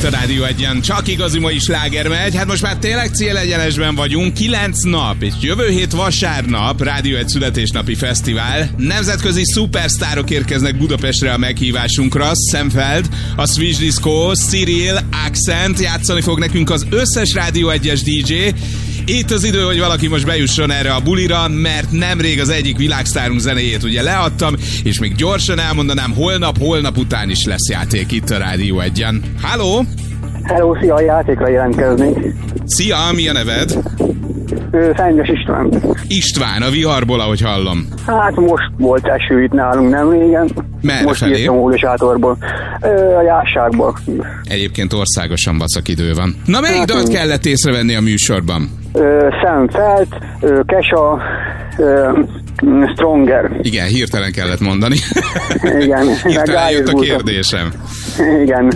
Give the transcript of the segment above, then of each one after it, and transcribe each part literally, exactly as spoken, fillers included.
itt a Rádió Egyen. Csak igazi mai sláger megy. Hát most már tényleg célegyenesben vagyunk. Kilenc nap, és jövő hét vasárnap Rádió Egy születésnapi fesztivál. Nemzetközi szupersztárok érkeznek Budapestre a meghívásunkra. Sam Feld, a Switch Disco, Cyril, Accent, játszani fog nekünk az összes Rádió Egyes dé dzsé. Itt az idő, hogy valaki most bejusson erre a bulira, mert nemrég az egyik világsztárunk zenéjét ugye leadtam, és még gyorsan elmondanám, holnap, holnap után is lesz játék itt a Rádió Egyen. Halló! Hello, szia, a játékra jelentkeznék. Szia, mi a neved? Szennyes István. István, a viharból, ahogy hallom. Hát most volt eső itt nálunk nem régen. Merre most felé? Most írtam Hódoshátorból. A Jásságból. Egyébként országosan vaszak idő van. Na, melyik hát, dalt kellett észrevenni a műsorban? Sam Feld, Kesha, Stronger. Igen, hirtelen kellett mondani. Igen. Hirtelen jött a kérdésem. Igen.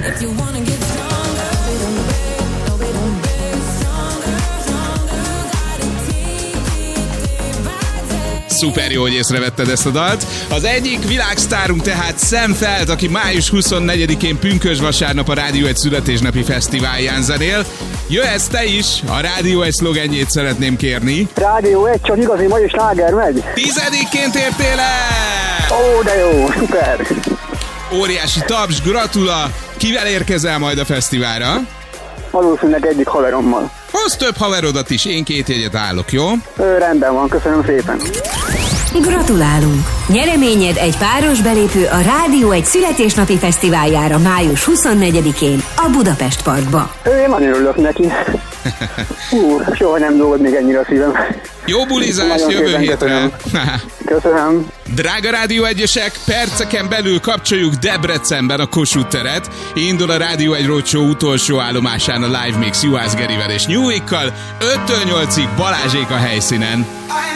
Szuper jó, hogy észrevetted ezt a dalt. Az egyik világsztárunk tehát Sam Feld, aki május huszonnegyedikén pünkösd vasárnap a Rádió Egy születésnapi fesztiválján zenél. Jöhetsz te is, a Rádió Egy szlogenjét szeretném kérni. Rádió Egy, csak igazi mai sláger megy. Tizedikként értél el! Ó, de jó, szuper! Óriási taps, gratula! Kivel érkezel majd a fesztiválra? Valószínűleg egyik haverommal. Hozz több haverodat is, én két jegyet állok, jó? Ö, rendben van, köszönöm szépen. Gratulálunk! Nyereményed egy páros belépő a Rádió Egy születésnapi fesztiváljára május huszonnegyedikén a Budapest Parkba. Ö, én nagyon örülök neki. Hú, soha nem dolgod még ennyire a szívem. Jó bulizás, jövő hétre! Köszönöm. Drága Rádió Egyesek, perceken belül kapcsoljuk Debrecenben a Kossuth teret. Indul a Rádió Egy Roadshow utolsó állomásán a Live Mix Juhász Gerivel és Newwikkal. öttől nyolcig Balázsék a helyszínen.